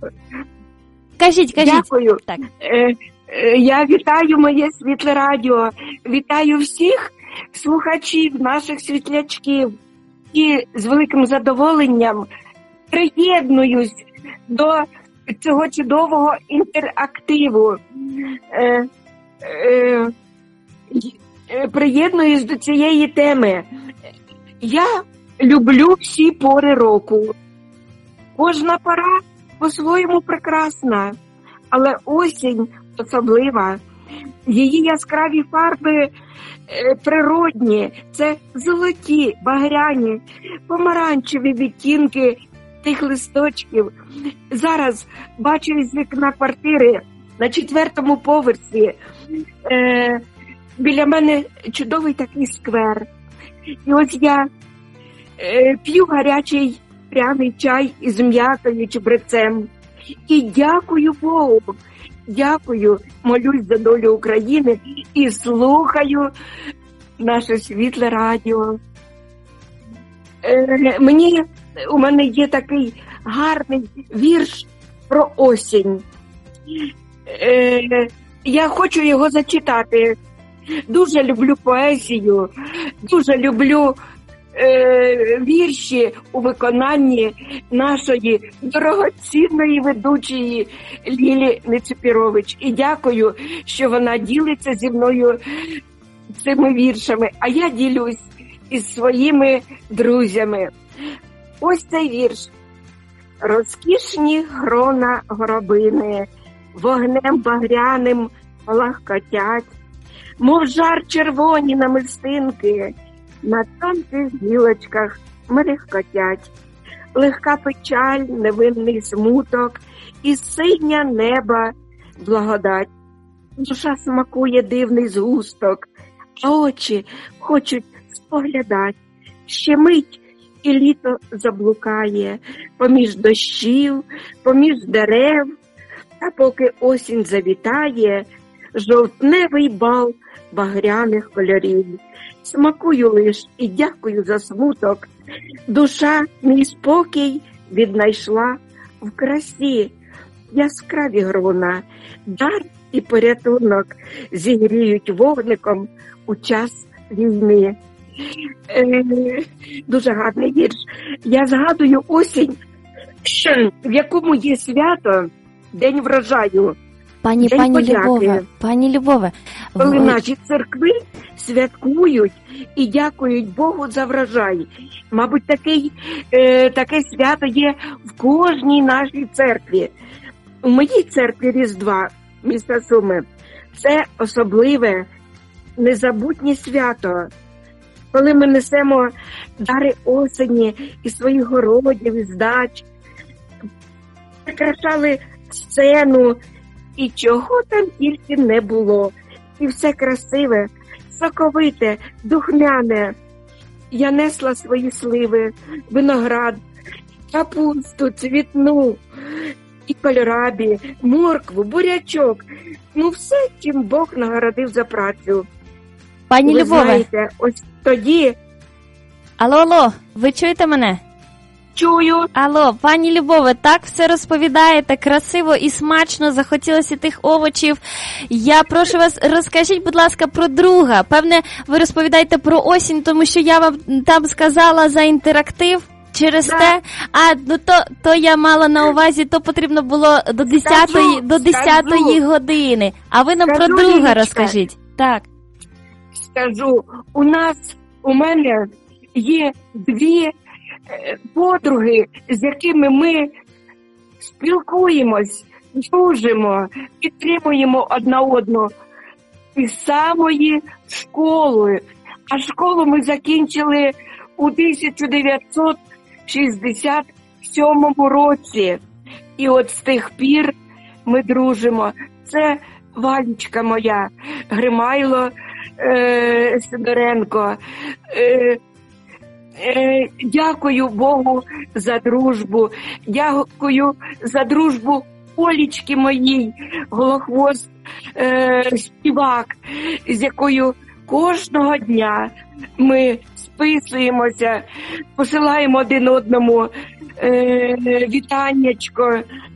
Кажіть. Дякую. Так. Я вітаю моє Світле Радіо, вітаю всіх слухачів, наших світлячків, і з великим задоволенням приєднуюсь до цього чудового інтерактиву. Приєднуюсь до цієї теми. Я люблю всі пори року. Кожна пора по-своєму прекрасна, але осінь особлива. Її яскраві фарби природні, це золоті, багряні, помаранчеві відтінки тих листочків. Зараз бачу із вікна квартири на 4-му поверсі. Біля мене чудовий такий сквер. І ось я п'ю гарячий пряний чай із м'ятою і чебрецем. І дякую Богу, дякую, молюсь за долю України і слухаю наше Світле Радіо. У мене є такий гарний вірш про осінь. Я хочу його зачитати. Дуже люблю поезію, дуже люблю вірші у виконанні нашої дорогоцінної ведучої Лілі Нецепірович. І дякую, що вона ділиться зі мною цими віршами, а я ділюсь із своїми друзями. Ось цей вірш. Розкішні грона горобини, вогнем багряним палахкотять, мов жар червоні намистинки, на тонких гілочках мерехкотять. Легка печаль, невинний смуток, і синє неба благодать. Душа смакує дивний згусток, а очі хочуть споглядать. Ще мить, і літо заблукає поміж дощів, поміж дерев, та поки осінь завітає, жовтневий бал багряних кольорів. Смакую лиш і дякую за смуток. Душа мій спокій віднайшла в красі. Яскраві грона, дар і порятунок зігріють вогником у час війни. Дуже гарний вірш. Я згадую осінь, в якому є свято День врожаю. Пані Любове, коли наші церкви святкують і дякують Богу за врожай. Мабуть, таке свято є в кожній нашій церкві. У моїй церкві Різдва, міста Суми, це особливе, незабутнє свято, коли ми несемо дари осені із своїх городів, із дач, прикрашали сцену, і чого там тільки не було. І все красиве, соковите, духмяне. Я несла свої сливи, виноград, капусту, цвітну, і кольорабі, моркву, бурячок. Все, чим Бог нагородив за працю. Пані Любове. Знаєте, ось тоді... Алло, ви чуєте мене? Чую. Алло, пані Любове, так все розповідаєте, красиво і смачно, захотілося тих овочів. Я прошу вас, розкажіть, будь ласка, про друга. Певне, ви розповідаєте про осінь, тому що я вам там сказала за інтерактив. Через те, то я мала на увазі, то потрібно було до 10-ї години. А ви нам про друга Ліночка, розкажіть. Так. Скажу, у мене є 2 подруги, з якими ми спілкуємось, дружимо, підтримуємо одна одну із самої школи. А школу ми закінчили у 1967 році. І от з тих пір ми дружимо. Це Валічка моя, Гримайло Сидоренко. Дякую Богу за дружбу. Дякую за дружбу Олічки моїй, Голохвост співак, з якою кожного дня ми списуємося, посилаємо один одному вітаннячко,